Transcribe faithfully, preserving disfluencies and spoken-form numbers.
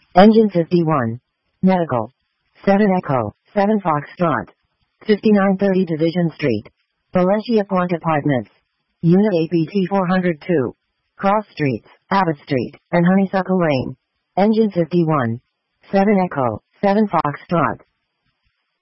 Engine fifty-one. Medical. seven Echo, seven Foxtrot. fifty-nine thirty Division Street. Valencia Point Apartments. Unit A P T four oh two. Cross Streets, Abbott Street, and Honeysuckle Lane. Engine fifty-one. seven Echo, seven Foxtrot.